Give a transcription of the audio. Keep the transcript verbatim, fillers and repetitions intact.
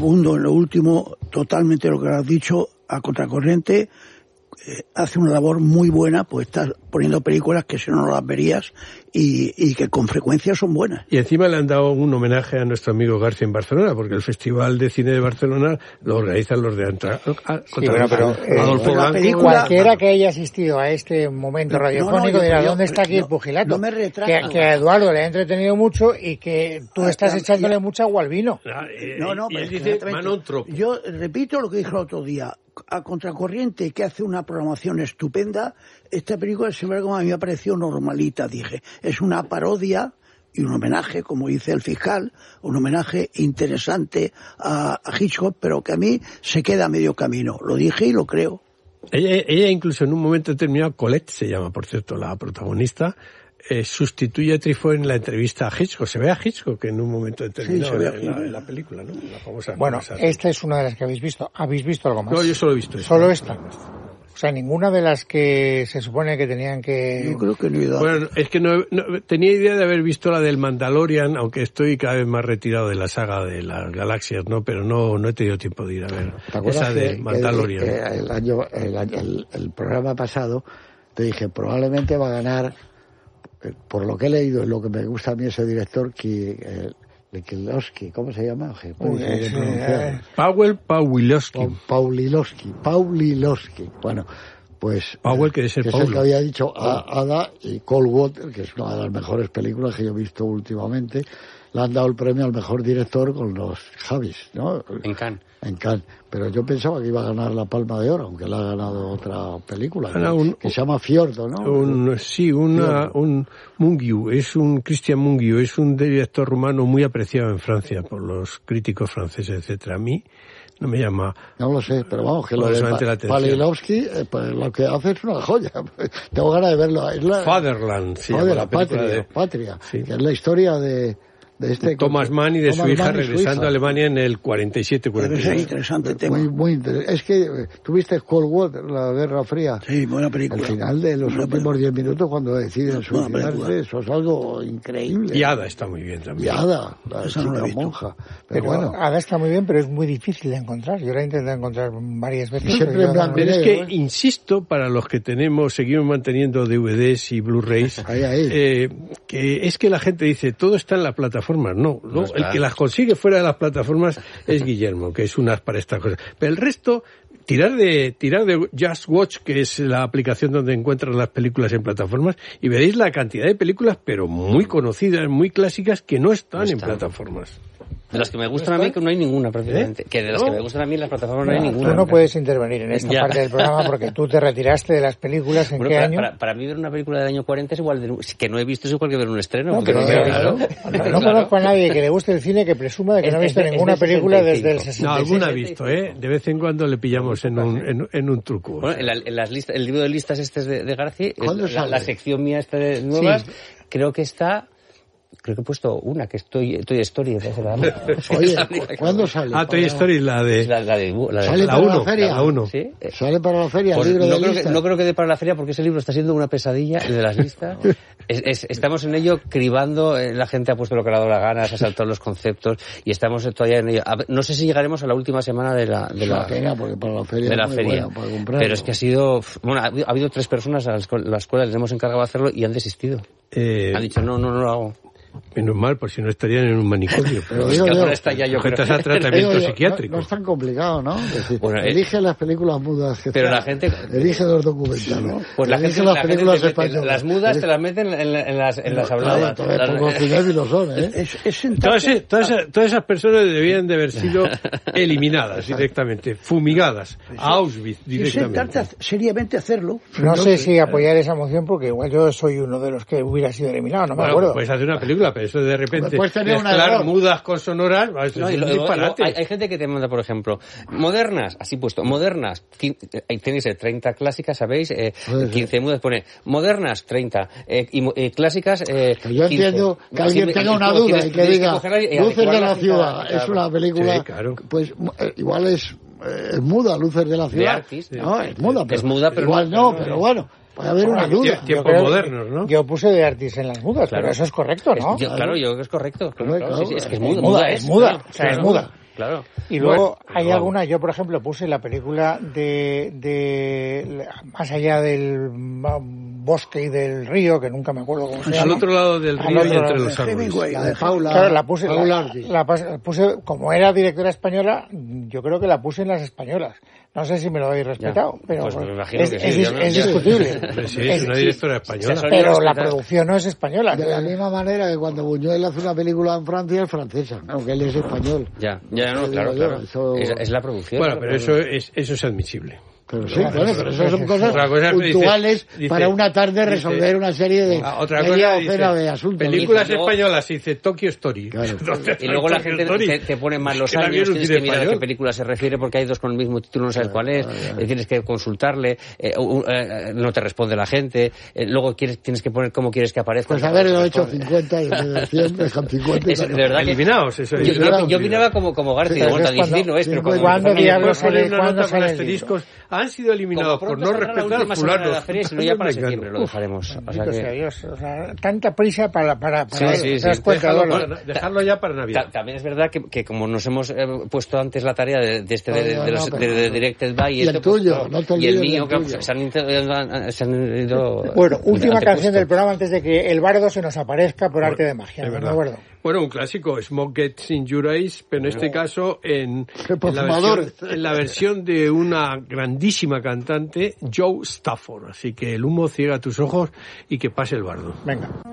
Segundo, en lo último, totalmente lo que has dicho, a contracorriente, eh, hace una labor muy buena, pues estás poniendo películas que si no, no las verías y, y que con frecuencia son buenas. Y encima le han dado un homenaje a nuestro amigo García en Barcelona, porque el Festival de Cine de Barcelona lo organizan los de Antra... Sí, bueno, pero eh, Adolfo Blanco. Película, cualquiera que haya asistido a este momento radiofónico no, no, dirá, ¿dónde está aquí no, el pugilato? No me retraso. Que, que a Eduardo le ha entretenido mucho y que tú estás echándole mucha agua al vino. No, no, y pero él dice Manon Trop. Yo repito lo que dije el otro día. A contracorriente, que hace una programación estupenda, esta película, sin embargo, a mí me ha parecido normalita, dije. Es una parodia y un homenaje, como dice el fiscal, un homenaje interesante a, a Hitchcock, pero que a mí se queda a medio camino. Lo dije y lo creo. Ella, ella incluso en un momento determinado, Colette se llama, por cierto, la protagonista, eh, sustituye a Truffaut en la entrevista a Hitchcock. Se ve a Hitchcock en un momento determinado, sí, en, la, en la película, ¿no? La famosa bueno, famosa. Esta es una de las que habéis visto. ¿Habéis visto algo más? No, yo solo he visto esta. ¿Solo esta? O sea, ninguna de las que se supone que tenían que... Yo creo que no he ido. Bueno, es que no, no, tenía idea de haber visto la del Mandalorian, aunque estoy cada vez más retirado de la saga de las galaxias, ¿no? Pero no, no he tenido tiempo de ir a ver esa de que, Mandalorian. Que, que el, año, el, año, el, el programa pasado te dije, probablemente va a ganar, por lo que he leído, y lo que me gusta a mí ese director, que... El, Lekilowski, ¿cómo se llama? Uy, es, eh, Powell Pawlilowski. Paulilowski, Paulilowski. Bueno, pues... Powell, que es el que Paulo. Es el que había dicho a Ada y Cold Water, que es una de las mejores películas que yo he visto últimamente. Le han dado el premio al mejor director con los Javis, ¿no? En Cannes. En Cannes. Pero yo pensaba que iba a ganar la Palma de Oro, aunque la ha ganado otra película, que, un, que se llama Fiordo, ¿no? Un, sí, una, un Mungiu, es un Christian Mungiu, es un director rumano muy apreciado en Francia por los críticos franceses, etcétera. A mí no me llama... No lo sé, pero vamos, que lo de pa- Pawlilowski, eh, pues lo que hace es una joya. Tengo ganas de verlo. Es la, Fatherland, sí. No, de la patria, de, patria sí. Que es la historia de... De este Thomas Mann y de Thomas su hija Mann regresando su hija. a Alemania en el cuarenta y siete cuarenta y ocho. Es interesante tema. Muy, muy interesante. Es que tuviste Cold War, la Guerra Fría. Sí, buena película. Al final de los buena últimos diez minutos cuando deciden suicidarse, eso es algo increíble. Y Ada está muy bien también. Y Ada, la Esa chica no la monja. Pero, pero bueno. Ada está muy bien, pero es muy difícil de encontrar. Yo la he intentado encontrar varias veces. Siempre en blanco y Pero es negro, que, ¿eh? insisto, para los que tenemos, seguimos manteniendo D V Ds y Blu-rays, ahí, ahí. Eh, que es que la gente dice, todo está en las plataformas. No, no, no el que las consigue fuera de las plataformas es Guillermo, que es un as para estas cosas. Pero el resto, tirar de tirar de Just Watch, que es la aplicación donde encuentran las películas en plataformas, y veréis la cantidad de películas, pero muy conocidas, muy clásicas, que no están, no están. en plataformas. De las que me gustan a mí, que no hay ninguna prácticamente. ¿Eh? Que de las no. que me gustan a mí en las plataformas no, no hay ninguna. Tú no puedes intervenir en esta ya. parte del programa porque tú te retiraste de las películas. ¿En bueno, qué para, año? Para, para mí ver una película del año cuarenta es igual de... Que no he visto es igual que ver un estreno. No, pero no, claro. no, no, no conozco a nadie que le guste el cine que presuma de que es, no ha visto es, ninguna es de película desde el sesenta y seis. No, alguna ha visto, ¿eh? De vez en cuando le pillamos en un, en, en un truco. Bueno, en, la, en las listas, el libro de listas este de, de García, la, la sección mía esta de nuevas, sí. creo que está... Creo que he puesto una, que es Toy, Toy Story. Oye, ¿cuándo sale? Ah, Toy Story, la de... La, la de, la de ¿Sale la para uno, la feria? La uno. ¿Sí? ¿Sale para la feria pues el libro no de creo listas? Que, no creo que dé para la feria porque ese libro está siendo una pesadilla, el de las listas. es, es, estamos en ello cribando, eh, la gente ha puesto lo que le ha dado la gana, se ha saltado los conceptos y estamos todavía en ello. A ver, no sé si llegaremos a la última semana de la, de la, pena porque para la feria de la feria. Pero es que ha sido... Bueno, ha, ha habido tres personas a las, las cuales les hemos encargado de hacerlo y han desistido. Eh... Han dicho, no, no, no lo hago. Menos mal, por si no estarían en un manicomio. Pero digo, es que digo, está ya yo creo. Estás a tratamiento digo, psiquiátrico. No, no es tan complicado, ¿no? Es decir, bueno, elige eh, las películas mudas que pero sea, la gente elige los documentales, ¿no? Pues la elige gente, las la películas gente españolas. Las mudas te las meten en, en, en las, en las habladas. Claro, las... pocos cinéfilos son, ¿eh? Es, es todas, esas, todas, esas, todas esas personas debían de haber sido eliminadas directamente, fumigadas, a Auschwitz directamente. Es sentarte seriamente hacerlo. No sé si apoyar esa moción porque igual yo soy uno de los que hubiera sido eliminado, no me bueno, acuerdo. Puedes hacer una película, pero eso de repente mezclar mudas con sonoras, eso no, es un lo, disparate. Lo, hay, hay gente que te manda, por ejemplo, modernas, así puesto, modernas, ahí tenéis treinta clásicas, ¿sabéis? Eh, quince mudas, pone modernas, treinta, eh, y eh, clásicas, eh, yo entiendo quince. Que alguien así, tenga y, una y, duda y, y que diga, y Luces de la Ciudad, claro. Es una película, sí, claro. Pues eh, igual es, eh, es muda, Luces de la Ciudad. De Artist, no, es muda, pero, es muda, pero igual no, pero bueno. Puede haber una duda. Tiempos modernos, ¿no? Yo puse de Artist en las mudas, claro. Pero eso es correcto, ¿no? Es, yo, claro, yo creo que es correcto. Claro, claro, claro, sí, sí, es que es muda. Muda, es muda. O sea, es muda. Claro. Y luego bueno, hay vamos. alguna, yo por ejemplo puse la película de, de más allá del bosque y del río, que nunca me acuerdo cómo se llama. Al otro lado del Al río y otro entre lado. los árboles. La de Paula. Claro, la puse, Paula la, Ortiz. la pas- puse, como era directora española, yo creo que la puse en las españolas. No sé si me lo habéis respetado, Ya. pero Pues me imagino es, que sí, es, yo no- es yo- discutible. Hombre, sí, es una sí, directora española. Se ha pero la respetar. producción no es española. De la misma manera que cuando Buñuel hace una película en Francia es francesa, aunque él es español. Ya, ya, no, Te claro, digo yo, claro. eso- Es, es la producción. Bueno, claro, pero eso es, eso es admisible. Pero sí, bueno, pero eso son cosas Otra cosa es que dice- puntuales dice- para una tarde resolver dice- una serie de Ah, otra media cosa docena dice, de asuntos. películas Y luego- españolas, dice Tokyo Story. Claro. Entonces, Y luego la Tokyo gente Story, te, te pone mal los que también años, es un tienes cine que mirar a qué español. película se refiere porque hay dos con el mismo título, no sabes cuál es, eh, tienes que consultarle, eh, uh, eh, no te responde la gente, eh, luego quieres, tienes que poner cómo quieres que aparezca. Pues haberlo hecho cincuenta y en vez de cien, dejan cincuenta. y Es, de no. verdad que Eliminados, eso yo, es. yo, yo opinaba como, como García, Sí, digo, bueno, es tan difícil cuando- no es, pero cuando... ¿cuándo cuando- diablos Después poner sale- una cuándo nota con sale el asteriscos. Han sido eliminados como por no pronto saldrá la respetar última semana de fulanos. la feria, sino ya para Venga, septiembre lo uf. dejaremos. O sea Bendito sea que... Dios. O sea, tanta prisa para... para, Sí, para sí, ¿te das sí. cuenta, Déjalo, Eduardo? para- dejarlo ya para Navidad. Ta- También es verdad que, que como nos hemos eh, puesto antes la tarea de, de este de, de, No, no, de los no, de, pero- de Directed By Y el esto, pues, tuyo, claro, no te y el olvides mío, del claro, tuyo. se han, inter- se han ido Bueno, última antepuesto. canción del programa antes de que el bardo se nos aparezca por arte de magia. Es ¿no, verdad. Eduardo? Bueno, un clásico, Smoke Gets in Your Eyes, pero en este caso en, Qué en, la perfumadores. versión, en la versión de una grandísima cantante, Joe Stafford. Así que el humo ciega tus ojos y que pase el bardo. Venga.